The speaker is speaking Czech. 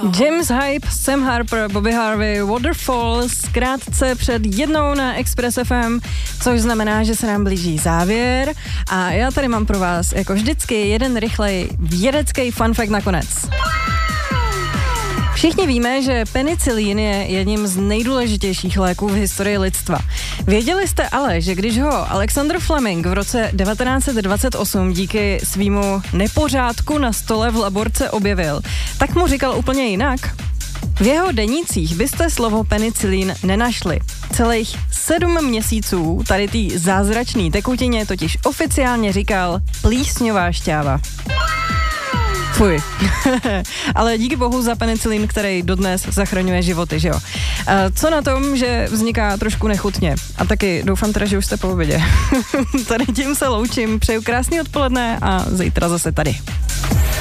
James Hype, Sam Harper, Bobby Harvey, Waterfall, zkrátce před 1 na Express FM, což znamená, že se nám blíží závěr a já tady mám pro vás jako vždycky jeden rychlej vědecký fun fact nakonec. Všichni víme, že penicilín je jedním z nejdůležitějších léků v historii lidstva. Věděli jste ale, že když ho Alexander Fleming v roce 1928 díky svýmu nepořádku na stole v laborce objevil, tak mu říkal úplně jinak? V jeho denících byste slovo penicilín nenašli. Celých 7 měsíců tady tý zázračný tekutině totiž oficiálně říkal plísňová šťáva. Fuj. Ale díky bohu za penicilín, který dodnes zachraňuje životy, že jo. Co na tom, že vzniká trošku nechutně? A taky doufám teda, že už jste po obědě. Tady tím se loučím, přeju krásný odpoledne a zítra zase tady.